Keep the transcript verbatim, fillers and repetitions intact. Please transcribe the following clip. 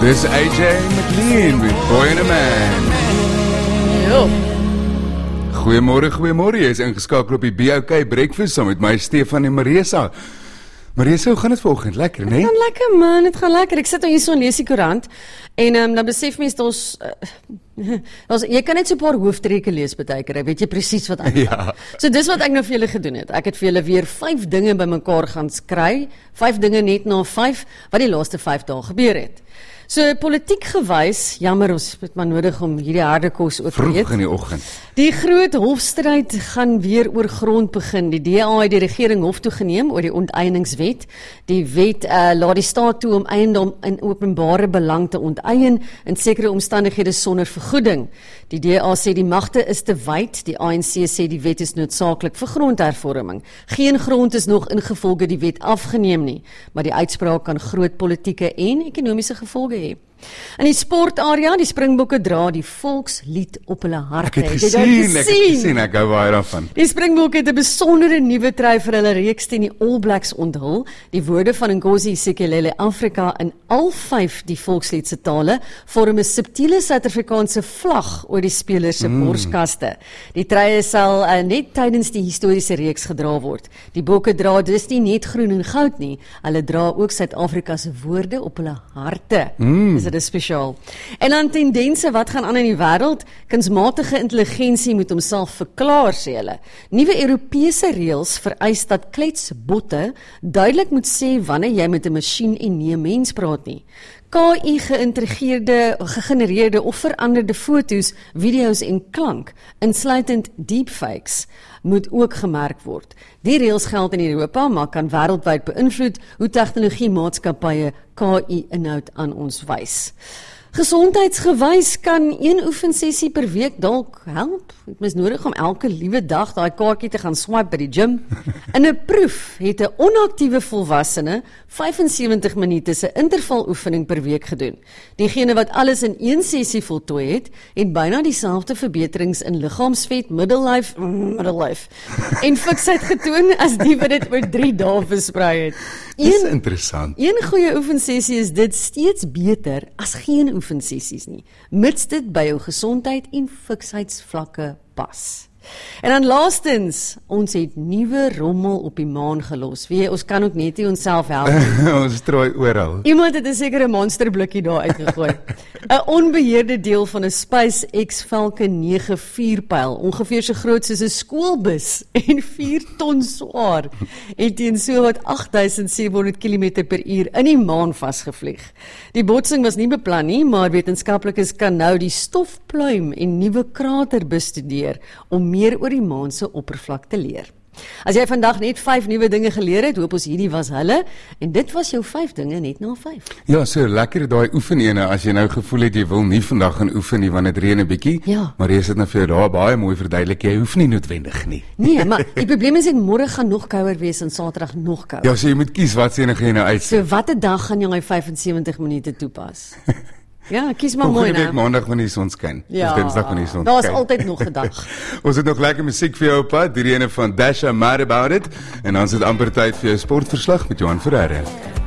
Dis A J McLean met Boy and a Man. Jo. Goeiemôre, goeiemôre. Jy is ingeskakel op die B O K Breakfast saam met my Stefan en Marisa. Marisa, hoe gaan dit vanoggend? Lekker, né? Het gaan lekker man, het gaan lekker. Ek sit hier so en lees die koerant en um, dan besef mens ons uh, jy kan net so 'n paar hooftreke lees baie keer, weet jy presies wat aangaan. Ja. So dis wat ek nou vir julle gedoen het. Ek het vir julle weer vyf dinge bymekaar gaan skry, vyf dinge net na vyf wat die laaste vyf dae gebeur het. So politiek gewys, jammer ons het maar nodig om hierdie harde kos ook te eet. Vroeg in die oggend. Die groot hofstryd gaan weer oor grond begin. Die D A het die regering hof toe geneem oor die onteieningswet. Die wet uh, laat die staat toe om eiendom in openbare belang te onteien in sekere omstandighede sonder vergoeding. Die D A sê die magte is te wyd. Die A N C sê die wet is noodsaaklik vir grondhervorming. Geen grond is nog ingevolge die wet afgeneem nie, maar die uitspraak kan groot politieke en ekonomiese gevolge hê. In die sportarea, die Springbokke dra die volkslied op hulle harte. Ek het gesien, ek het gesien, ek hou baie daarvan. Die Springbokke het 'n besondere nuwe trui vir hulle reeks teen die All Blacks onthul. Die woorde van Nkosi Sikelel' Afrika in al vyf die volkslied se tale vorm 'n subtiele Suid-Afrikaanse vlag oor die spelers se mm. borskaste. Die truie sal uh, net tydens die historiese reeks gedra word. Die bokke dra dus nie net groen en goud nie, hulle dra ook Suid-Afrika se woorde op hulle harte. Mm. Dit is spesiaal. En dan tendense wat gaan aan in die wêreld, kunsmatige intelligensie moet homself verklaar, sê hulle. Nuwe Europese reëls vereis dat kletsbotte duidelik moet sê wanneer jy met 'n masjien en nie 'n mens praat nie. K I geïntegreerde, gegenereerde of veranderde foto's, video's en klank, insluitend deepfakes, moet ook gemerk word. Die reëls geld in Europa, maar kan wêreldwyd beïnvloed hoe tegnologiemaatskappye K I-inhoud aan ons wys. Gesondheidsgewys kan een oefensessie per week dalk help. Dit is nodig om elke liewe dag daai kaartjie te gaan swipe by die gym. In 'n proef het 'n onaktiewe volwassene vyf en sewentig minute se intervaloefening per week gedoen. Diegene wat alles in een sessie voltooi het, het byna dieselfde verbeterings in liggaamsvet, middellyf, middellyf en fiksheid getoon as die wat dit oor drie dae versprei het. Dis interessant. Een goeie oefensessie is dit steeds beter as geen oefensessies nie, mits dit by jou gesondheid en fiksheidsvlakke pas. En dan laastens, ons het nuwe rommel op die maan gelos. Weet jy, ons kan ook net nie onsself help nie. Ons strooi oral. Iemand het 'n sekere monsterblikkie daar uitgegooi. 'n Onbeheerde deel van 'n SpaceX Falcon nege vuurpyl, ongeveer so groot soos 'n skoolbus en vier ton swaar, het teen so wat agt duisend sewe honderd kilometer per uur in die maan vasgevlieg. Die botsing was nie beplan nie, maar wetenskaplikes kan nou die stofpluim en nuwe krater bestudeer om meer oor die maan se oppervlak te leer. As jy vandag net vyf nuwe dinge geleer het, hoop ons hierdie was hulle, en dit was jou vyf dinge net na vyf. Ja, so lekker daai oefenene, as jy nou gevoel het jy wil nie vandag gaan oefen nie, want dit reën 'n bietjie, ja. Maar jy sit nou vir jou daar baie mooi verduidelik, jy hoef nie noodwendig nie. Nee, maar die probleem is, môre gaan nog kouer wees en Saterdag nog kouer. Ja, so jy moet kies wat sien jy nou uit. So watter dag gaan jy vyf en sewentig minute toepas? Ja, kies maar mooi, né? Maandag wanneer die son skyn. Ja, of Dinsdag wanneer die son skyn. Daar is altyd nog 'n dag. Ons het nog lekker musiek vir jou op pad, die ene van Dasha Mad About It, en dan is dit amper tyd vir jou sportverslag met Johan Ferreira.